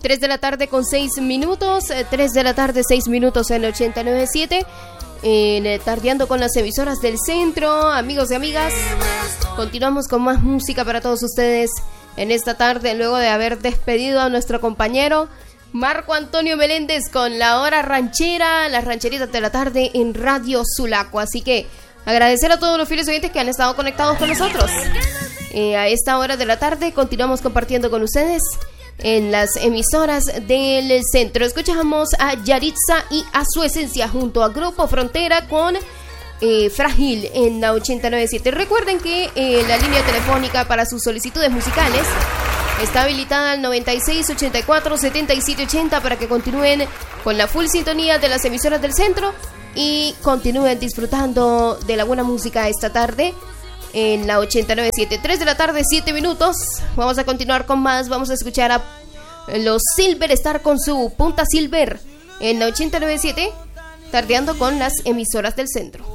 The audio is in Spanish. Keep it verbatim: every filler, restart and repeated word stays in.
tres de la tarde con seis minutos, tres de la tarde, seis minutos en ochenta y nueve punto siete. En Tardeando con las emisoras del centro, amigos y amigas. Continuamos con más música para todos ustedes en esta tarde, luego de haber despedido a nuestro compañero Marco Antonio Meléndez con la hora ranchera, las rancheritas de la tarde en Radio Sulaco. Así que agradecer a todos los fieles oyentes que han estado conectados con nosotros. Eh, a esta hora de la tarde continuamos compartiendo con ustedes en las emisoras del centro. Escuchamos a Yaritza y a Su Esencia junto a Grupo Frontera con eh, Frágil en la ochenta y nueve punto siete. Recuerden que eh, la línea telefónica para sus solicitudes musicales está habilitada al noventa y seis, ochenta y cuatro, setenta y siete, ochenta para que continúen con la full sintonía de las emisoras del centro y continúen disfrutando de la buena música esta tarde en la ochenta y nueve punto siete. tres de la tarde, siete minutos. Vamos a continuar con más. Vamos a escuchar a los Silver Star con su Punta Silver en la ochenta y nueve punto siete, tardeando con las emisoras del centro.